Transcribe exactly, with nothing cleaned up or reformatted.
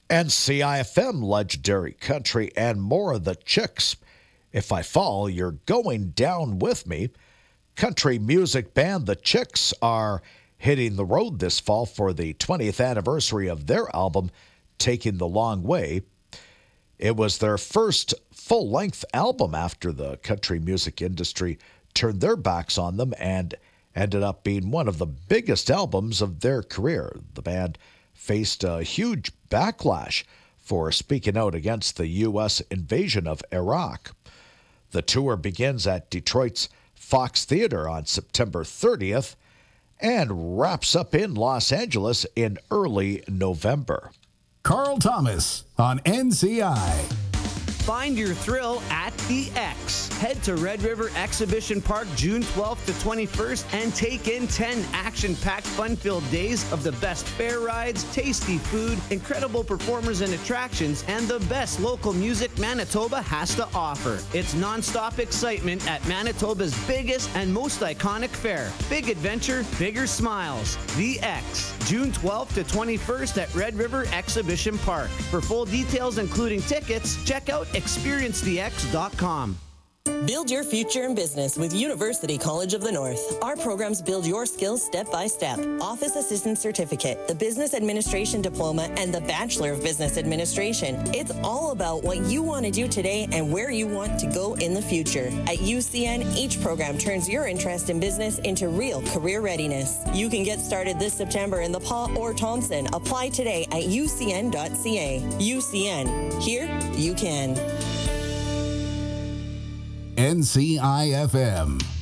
N C I F M, Legendary Country, and more of the Chicks. If I fall, you're going down with me. Country music band The Chicks are hitting the road this fall for the twentieth anniversary of their album, Taking the Long Way. It was their first full-length album after the country music industry turned their backs on them and ended up being one of the biggest albums of their career. The band faced a huge backlash for speaking out against the U S invasion of Iraq. The tour begins at Detroit's Fox Theater on September thirtieth and wraps up in Los Angeles in early November. Carl Thomas on N C I. Find your thrill at the X. Head to Red River Exhibition Park June twelfth to twenty-first and take in ten action-packed, fun-filled days of the best fair rides, tasty food, incredible performers and attractions, and the best local music Manitoba has to offer. It's non-stop excitement at Manitoba's biggest and most iconic fair. Big adventure, bigger smiles. The X, June twelfth to twenty-first at Red River Exhibition Park. For full details, including tickets, check out experience the x dot com. Build your future in business with University College of the North. Our programs build your skills step by step. Office Assistant Certificate, the Business Administration Diploma, and the Bachelor of Business Administration. It's all about what you want to do today and where you want to go in the future. At U C N, each program turns your interest in business into real career readiness. You can get started this September in the Paw or Thompson. Apply today at u c n dot c a. U C N. Here, you can. N C I F M.